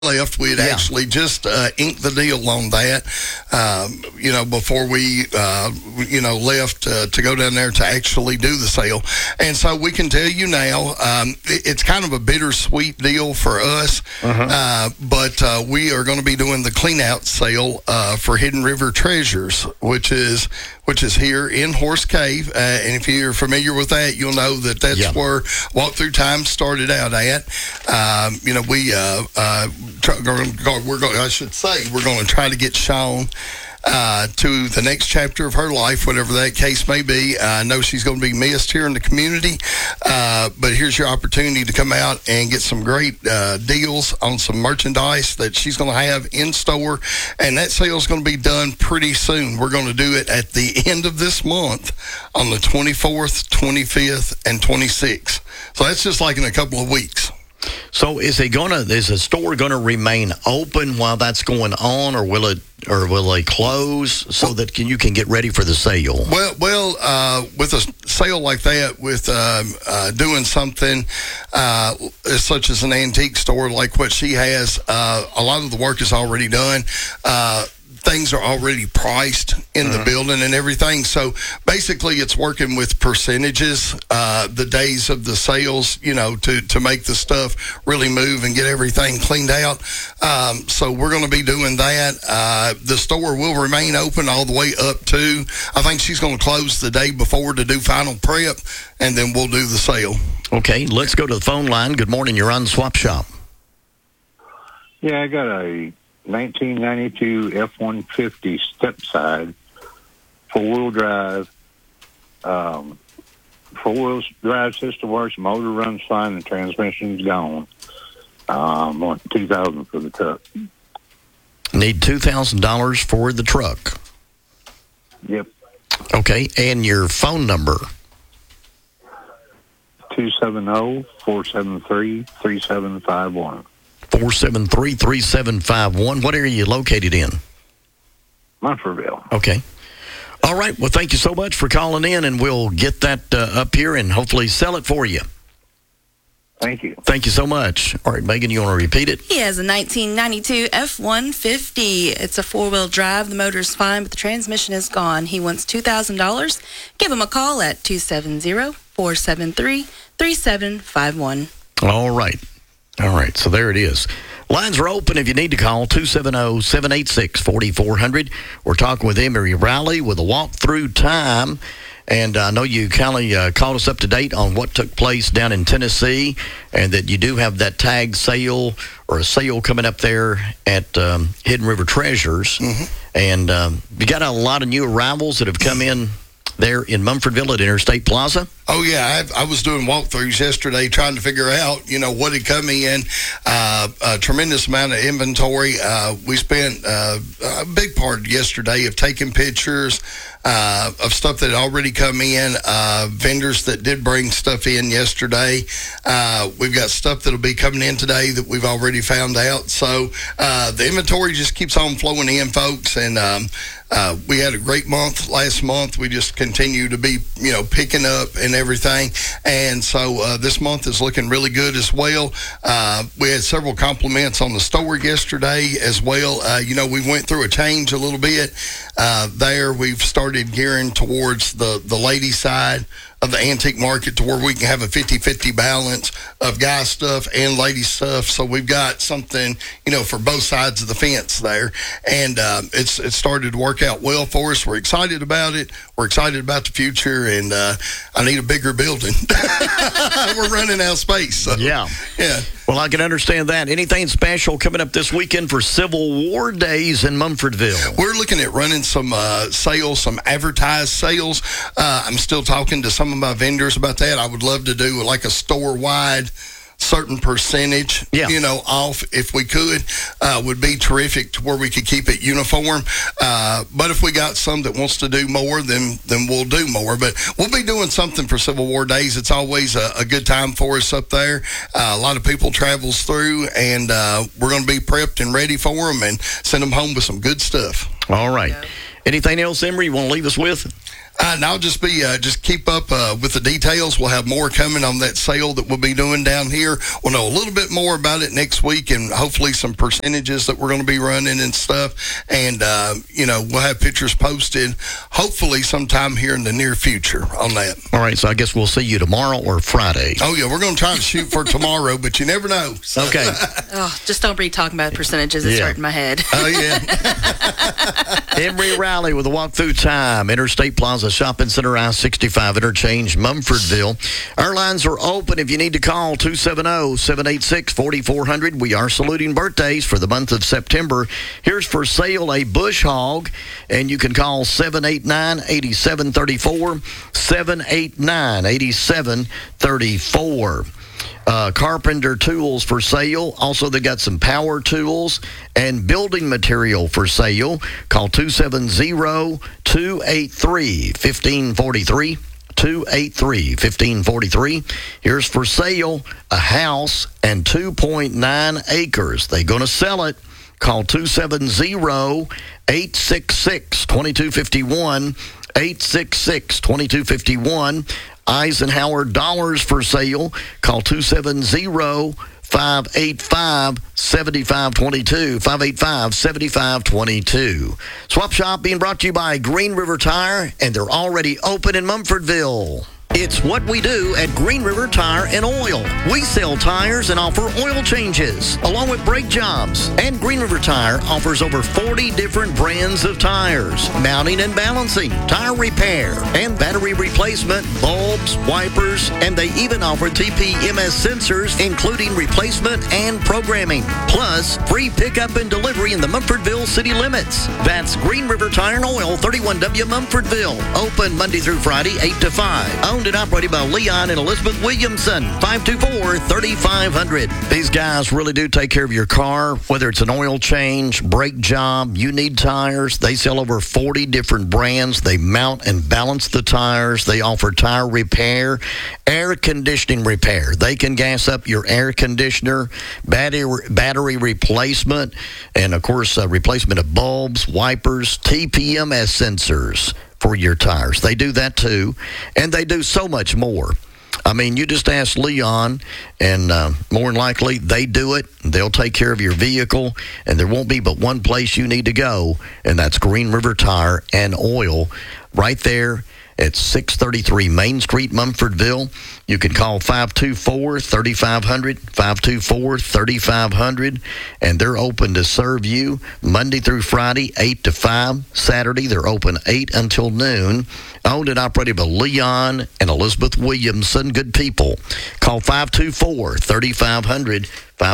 left. We had actually just inked the deal on that, before we, left to go down there to actually do the sale. And so we can tell you now, it's kind of a bittersweet deal for us, but we are going to be doing the clean-out sale for Hidden River Treasures, which is here in Horse Cave. And if you're familiar with that, you'll know that that's where Walkthrough Time started out at. We're going to try to get Sean to the next chapter of her life, whatever that case may be. I know she's going to be missed here in the community, but here's your opportunity to come out and get some great deals on some merchandise that she's going to have in store, and that sale is going to be done pretty soon. We're going to do it at the end of this month on the 24th, 25th, and 26th. So that's just like in a couple of weeks. So is the store gonna remain open while that's going on, or will they close so that you can get ready for the sale? Well, with a sale like that, with doing something such as an antique store like what she has, a lot of the work is already done. Things are already priced in the building and everything. So basically it's working with percentages, the days of the sales, to make the stuff really move and get everything cleaned out. So we're going to be doing that. The store will remain open all the way up to, I think she's going to close the day before to do final prep, and then we'll do the sale. Okay, let's go to the phone line. Good morning. You're on Swap Shop. Yeah, I got a 1992 F-150 step-side, four-wheel drive. Four-wheel drive system works, motor runs fine, and transmission's gone. I want $2,000 for the truck. Need $2,000 for the truck. Yep. Okay, and your phone number? 270-473-3751. 473-3751. What area are you located in? Munfordville. Okay. All right. Well, thank you so much for calling in, and we'll get that up here and hopefully sell it for you. Thank you. Thank you so much. All right, Megan, you want to repeat it? He has a 1992 F-150. It's a four-wheel drive. The motor's fine, but the transmission is gone. He wants $2,000. Give him a call at 270-473-3751. All right. All right, so there it is. Lines are open if you need to call, 270-786-4400. We're talking with Emery Riley with a Walkthrough Time. And I know you kind of caught us up to date on what took place down in Tennessee, and that you do have that tag sale or a sale coming up there at Hidden River Treasures. And you got a lot of new arrivals that have come in there in Munfordville at Interstate Plaza. Oh, yeah. I was doing walkthroughs yesterday trying to figure out, what had come in. A tremendous amount of inventory. We spent a big part yesterday of taking pictures of stuff that had already come in, vendors that did bring stuff in yesterday. We've got stuff that'll be coming in today that we've already found out. So the inventory just keeps on flowing in, folks, and we had a great month last month. We just continue to be, picking up and everything. And so this month is looking really good as well. We had several compliments on the store yesterday as well. We went through a change a little bit there. We've started gearing towards the lady side of the antique market to where we can have a 50-50 balance of guy stuff and lady stuff. So we've got something, for both sides of the fence there. And it's started to work out well for us. We're excited about it. We're excited about the future, and I need a bigger building. We're running out of space. So, yeah. Well, I can understand that. Anything special coming up this weekend for Civil War Days in Munfordville? We're looking at running some sales, some advertised sales. I'm still talking to some of my vendors about that. I would love to do like a store-wide certain percentage, off if we could, would be terrific to where we could keep it uniform. But if we got some that wants to do more, then we'll do more. But we'll be doing something for Civil War Days. It's always a good time for us up there. A lot of people travels through, and we're going to be prepped and ready for them and send them home with some good stuff. All right. Anything else, Emery, you want to leave us with? And I'll just keep up with the details. We'll have more coming on that sale that we'll be doing down here. We'll know a little bit more about it next week, and hopefully some percentages that we're going to be running and stuff. And, we'll have pictures posted, hopefully sometime here in the near future on that. All right, so I guess we'll see you tomorrow or Friday. Oh, yeah, we're going to try to shoot for tomorrow, but you never know. So. Okay. Just don't be talking about percentages. It's hurting my head. Oh, yeah. Embry Riley with a walk-through time. Interstate Plaza Shopping Center, I-65 Interchange, Mumfordville. Our lines are open if you need to call 270-786-4400. We are saluting birthdays for the month of September. Here's for sale a bush hog, and you can call 789-8734, 789-8734. Carpenter tools for sale. Also, they got some power tools and building material for sale. Call 270-283-1543. 283-1543. Here's for sale a house and 2.9 acres. They're going to sell it. Call 270-866-2251. 866-2251. Eisenhower dollars for sale. Call 270-585-7522. 585-7522. Swap Shop being brought to you by Green River Tire, and they're already open in Mumfordville. It's what we do at Green River Tire and Oil. We sell tires and offer oil changes, along with brake jobs. And Green River Tire offers over 40 different brands of tires, mounting and balancing, tire repair, and battery replacement, bulbs, wipers, and they even offer TPMS sensors, including replacement and programming. Plus, free pickup and delivery in the Mumfordville city limits. That's Green River Tire and Oil, 31W Mumfordville. Open Monday through Friday, 8 to 5. Owned and operated by Leon and Elizabeth Williamson, 524-3500. These guys really do take care of your car, whether it's an oil change, brake job, you need tires. They sell over 40 different brands. They mount and balance the tires. They offer tire repair, air conditioning repair. They can gas up your air conditioner, battery replacement, and, of course, replacement of bulbs, wipers, TPMS sensors for your tires. They do that too, and they do so much more. I mean, you just ask Leon, and more than likely, they do it. They'll take care of your vehicle, and there won't be but one place you need to go, and that's Green River Tire and Oil right there at 633 Main Street, Mumfordville. You can call 524-3500, 524-3500, and they're open to serve you Monday through Friday, 8 to 5. Saturday, they're open 8 until noon. Owned and operated by Leon and Elizabeth Williamson. Good people. Call 524-3500,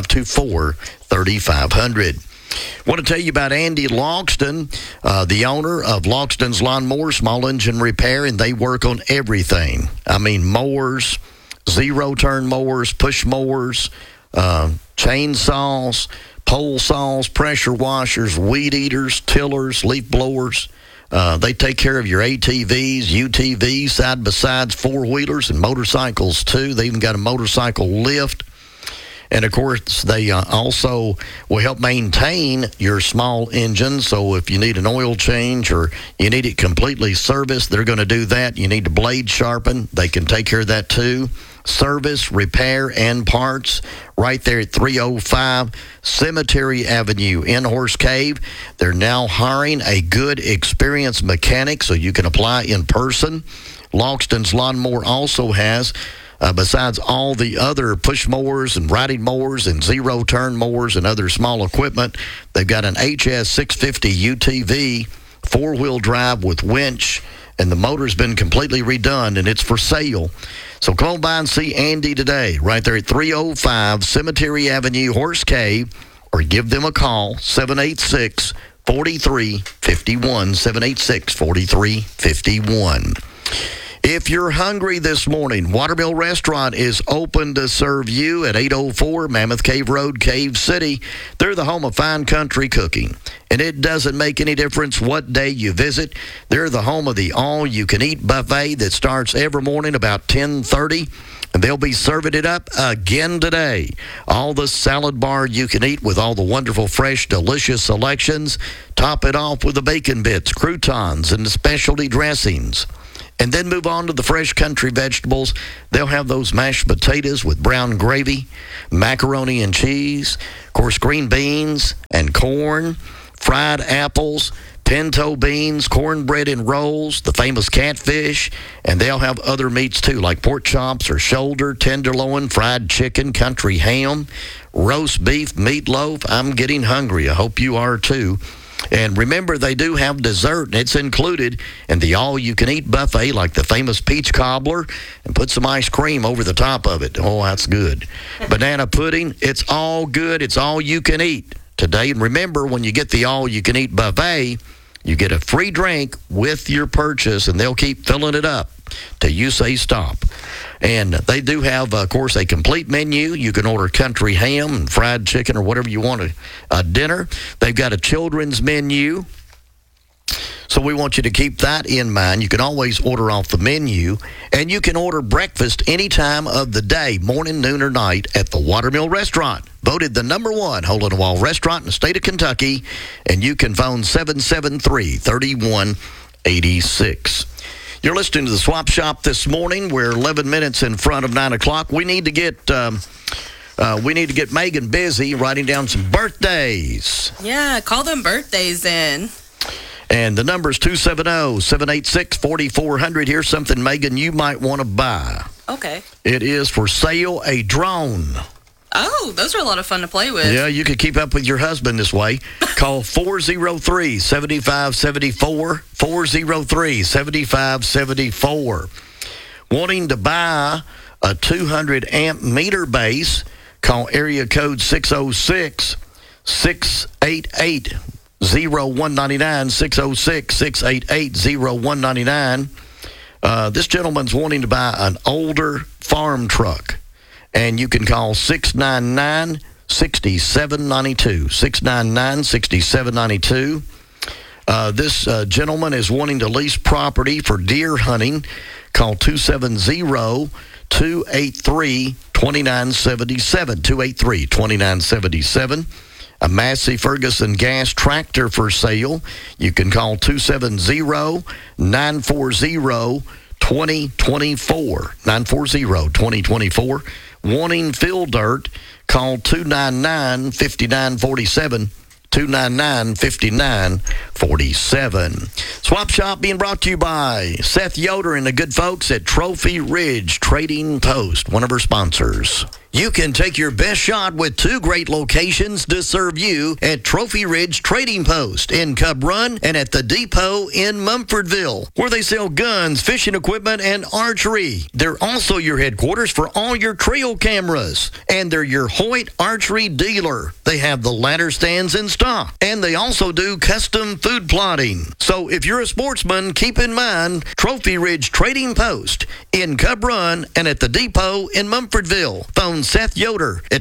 524-3500. Want to tell you about Andy Logston, the owner of Logston's Lawnmower, small engine repair, and they work on everything. I mean, mowers, zero-turn mowers, push mowers, chainsaws, pole saws, pressure washers, weed eaters, tillers, leaf blowers. They take care of your ATVs, UTVs, side-by-sides, four-wheelers, and motorcycles, too. They even got a motorcycle lift. And, of course, they also will help maintain your small engine. So if you need an oil change or you need it completely serviced, they're going to do that. You need the blade sharpened. They can take care of that, too. Service, repair, and parts right there at 305 Cemetery Avenue in Horse Cave. They're now hiring a good, experienced mechanic, so you can apply in person. Logston's Lawnmower also has, besides all the other push mowers and riding mowers and zero-turn mowers and other small equipment, they've got an HS 650 UTV, four-wheel drive with winch, and the motor's been completely redone, and it's for sale. So come on by and see Andy today, right there at 305 Cemetery Avenue, Horse Cave, or give them a call, 786-4351, 786-4351. If you're hungry this morning, Watermill Restaurant is open to serve you at 804 Mammoth Cave Road, Cave City. They're the home of fine country cooking, and it doesn't make any difference what day you visit. They're the home of the all-you-can-eat buffet that starts every morning about 10:30, and they'll be serving it up again today. All the salad bar you can eat with all the wonderful, fresh, delicious selections. Top it off with the bacon bits, croutons, and the specialty dressings. And then move on to the fresh country vegetables. They'll have those mashed potatoes with brown gravy, macaroni and cheese, of course, green beans and corn, fried apples, pinto beans, cornbread and rolls, the famous catfish, and they'll have other meats too, like pork chops or shoulder, tenderloin, fried chicken, country ham, roast beef, meatloaf. I'm getting hungry. I hope you are too. And remember, they do have dessert, and it's included in the all-you-can-eat buffet, like the famous peach cobbler, and put some ice cream over the top of it. Oh, that's good. Banana pudding, it's all good. It's all you can eat today. And remember, when you get the all-you-can-eat buffet, you get a free drink with your purchase, and they'll keep filling it up till you say stop. And they do have, of course, a complete menu. You can order country ham and fried chicken or whatever you want a dinner. They've got a children's menu. So we want you to keep that in mind. You can always order off the menu, and you can order breakfast any time of the day, morning, noon, or night, at the Watermill Restaurant. Voted the #1 hole-in-the-wall restaurant in the state of Kentucky, and you can phone 773-3186. You're listening to the Swap Shop this morning. We're 11 minutes in front of 9 o'clock. We need to get Megan busy writing down some birthdays. Yeah, call them birthdays in. And the number is 270-786-4400. Here's something, Megan, you might want to buy. Okay. It is for sale, a drone. Oh, those are a lot of fun to play with. Yeah, you could keep up with your husband this way. Call 403-7574, 403-7574. Wanting to buy a 200-amp meter base, call area code 606-688-0199, 606-688-0199. This gentleman's wanting to buy an older farm truck. And you can call 699-6792, 699-6792. This gentleman is wanting to lease property for deer hunting. Call 270-283-2977, 283-2977. A Massey Ferguson gas tractor for sale. You can call 270-940-2024, 940-2024. Wanting fill dirt, call 299-5947, 299-5947. Swap Shop being brought to you by Seth Yoder and the good folks at Trophy Ridge Trading Post, one of our sponsors. You can take your best shot with two great locations to serve you at Trophy Ridge Trading Post in Cub Run and at the Depot in Mumfordville, where they sell guns, fishing equipment, and archery. They're also your headquarters for all your trail cameras, and they're your Hoyt archery dealer. They have the ladder stands in stock, and they also do custom food plotting. So if you're a sportsman, keep in mind Trophy Ridge Trading Post in Cub Run and at the Depot in Mumfordville. Phone Seth Yoder at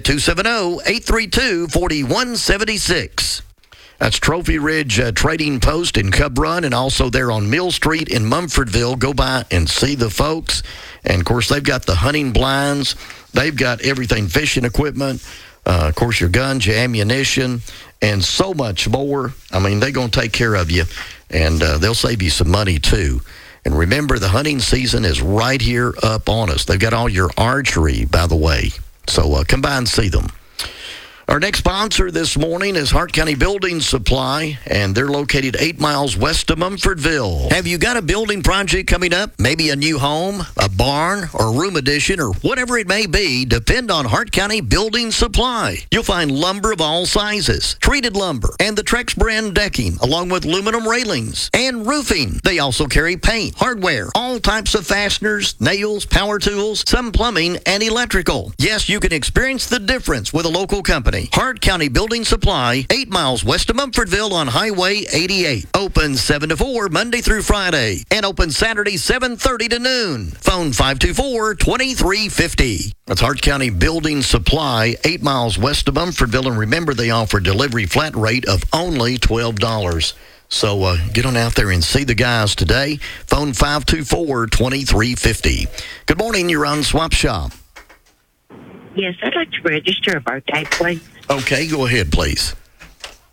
270-832-4176. That's Trophy Ridge Trading Post in Cub Run, and also there on Mill Street in Mumfordville. Go by and see the folks. And, of course, they've got the hunting blinds. They've got everything, fishing equipment, of course, your guns, your ammunition, and so much more. I mean, they're going to take care of you, and they'll save you some money, too. And remember, the hunting season is right here up on us. They've got all your archery, by the way. So come by and see them. Our next sponsor this morning is Hart County Building Supply, and they're located 8 miles west of Mumfordville. Have you got a building project coming up? Maybe a new home, a barn, or room addition, or whatever it may be, depend on Hart County Building Supply. You'll find lumber of all sizes, treated lumber, and the Trex brand decking, along with aluminum railings and roofing. They also carry paint, hardware, all types of fasteners, nails, power tools, some plumbing, and electrical. Yes, you can experience the difference with a local company. Hart County Building Supply, 8 miles west of Mumfordville on Highway 88. Open 7 to 4 Monday through Friday, and open Saturday 7:30 to noon. Phone 524-2350. That's Hart County Building Supply, 8 miles west of Mumfordville, and remember, they offer delivery flat rate of only $12. So get on out there and see the guys today. Phone 524-2350. Good morning, you're on Swap Shop. Yes, I'd like to register a birthday, please. Okay, go ahead, please.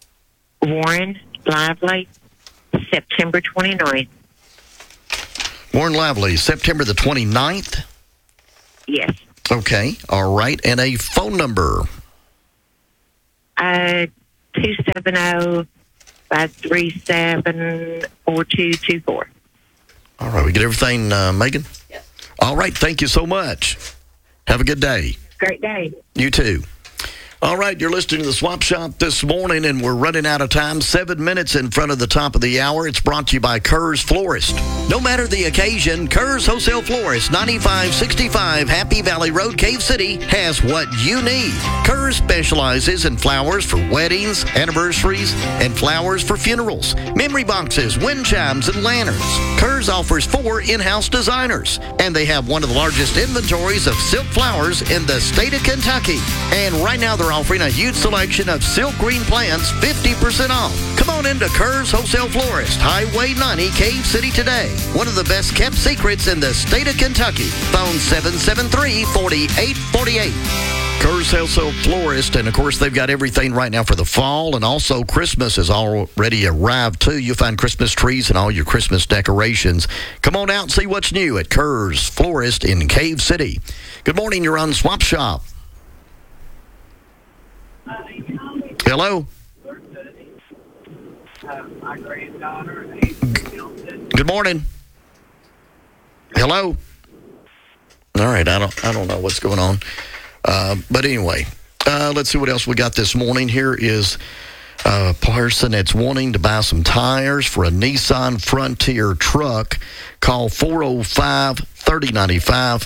Warren Lively, September 29th. Warren Lively, September the 29th. Yes. Okay, all right. And a phone number. 270-537-4224. All right, we get everything, Megan? Yes. All right, thank you so much. Have a good day. Great day. You too. All right, you're listening to the Swap Shop this morning, and we're running out of time. 7 minutes in front of the top of the hour. It's brought to you by Kerr's Florist. No matter the occasion, Kerr's Wholesale Florist, 9565 Happy Valley Road, Cave City, has what you need. Kerr's specializes in flowers for weddings, anniversaries, and flowers for funerals, memory boxes, wind chimes, and lanterns. Kerr's offers 4 in-house designers, and they have one of the largest inventories of silk flowers in the state of Kentucky. And right now, they're offering a huge selection of silk green plants, 50% off. Come on into Kerr's Wholesale Florist, Highway 90, Cave City today. One of the best kept secrets in the state of Kentucky. Phone 773-4848. Kerr's Wholesale Florist, and of course they've got everything right now for the fall, and also Christmas has already arrived too. You'll find Christmas trees and all your Christmas decorations. Come on out and see what's new at Kerr's Florist in Cave City. Good morning, you're on Swap Shop. Hello? Good morning. Hello? All right, I don't know what's going on. But anyway, let's see what else we got this morning. Here is a person that's wanting to buy some tires for a Nissan Frontier truck. Call 405-3095,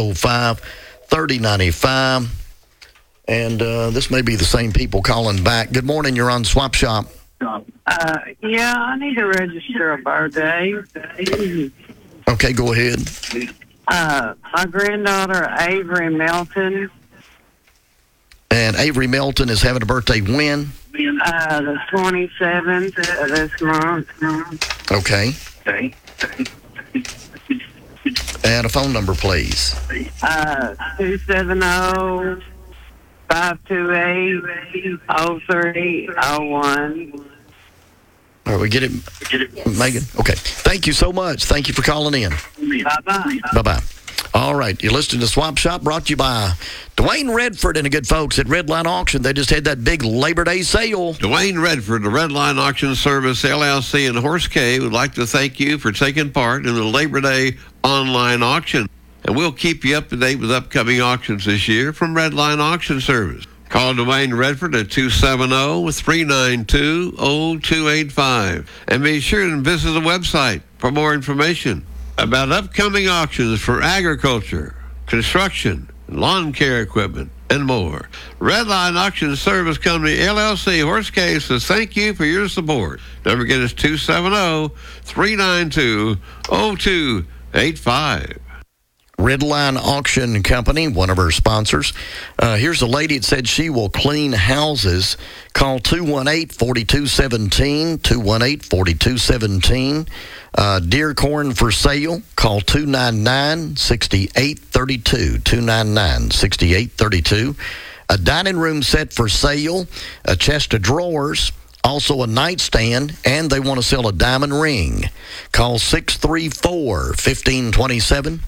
405-3095. And this may be the same people calling back. Good morning, you're on Swap Shop. Yeah, I need to register a birthday. Okay, go ahead. My granddaughter, Avery Melton. And Avery Melton is having a birthday when? The 27th of this month. Okay. And a phone number, please. 270-528-0301. All right, we get it, Megan? Okay. Thank you so much. Thank you for calling in. Bye-bye. Bye-bye. All right, you're listening to Swap Shop, brought to you by Dwayne Redford and the good folks at Redline Auction. They just had that big Labor Day sale. Dwayne Redford, the Redline Auction Service, LLC in Horse Cave, would like to thank you for taking part in the Labor Day online auction. And we'll keep you up to date with upcoming auctions this year from Redline Auction Service. Call Dwayne Redford at 270-392-0285. And be sure to visit the website for more information about upcoming auctions for agriculture, construction, lawn care equipment, and more. Redline Auction Service Company, LLC, Horse Cave says thank you for your support. Don't forget it's 270-392-0285. Redline Auction Company, one of our sponsors. Here's a lady that said she will clean houses. Call 218-4217, 218-4217. Deer corn for sale. Call 299-6832, 299-6832. A dining room set for sale, a chest of drawers, also a nightstand, and they want to sell a diamond ring. Call 634-1527.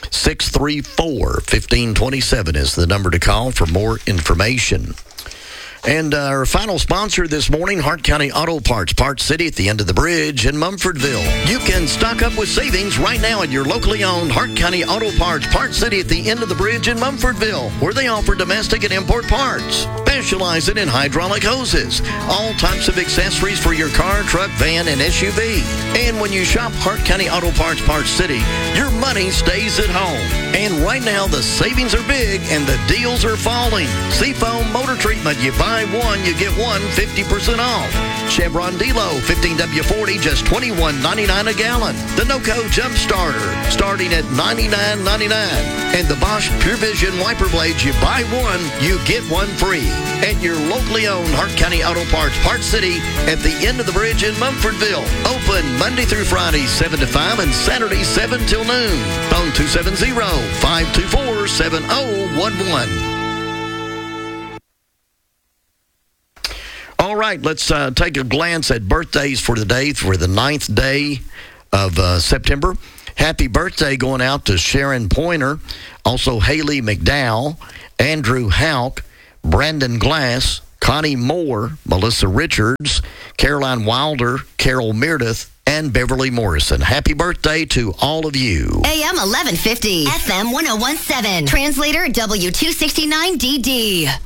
634-1527 is the number to call for more information. And our final sponsor this morning, Hart County Auto Parts, Parts City at the end of the bridge in Mumfordville. You can stock up with savings right now at your locally owned Hart County Auto Parts, Parts City at the end of the bridge in Mumfordville, where they offer domestic and import parts, specializing in hydraulic hoses, all types of accessories for your car, truck, van, and SUV. And when you shop Hart County Auto Parts, Parts City, your money stays at home. And right now, the savings are big and the deals are falling. Seafoam motor treatment, you buy one, you get one 50% off. Chevron Delo 15W40, just $21.99 a gallon. The NOCO Jump Starter, starting at $99.99. And the Bosch Pure Vision wiper blades, you buy one, you get one free. At your locally owned Hart County Auto Parts, Parts City, at the end of the bridge in Mumfordville. Open Monday through Friday, 7 to 5, and Saturday, 7 till noon. Phone 270-524-7011. All right, let's take a glance at birthdays for the day, for the 9th day of September. Happy birthday going out to Sharon Pointer, also Haley McDowell, Andrew Houck, Brandon Glass, Connie Moore, Melissa Richards, Caroline Wilder, Carol Meredith, and Beverly Morrison. Happy birthday to all of you. AM 1150, FM 1017, translator W269DD.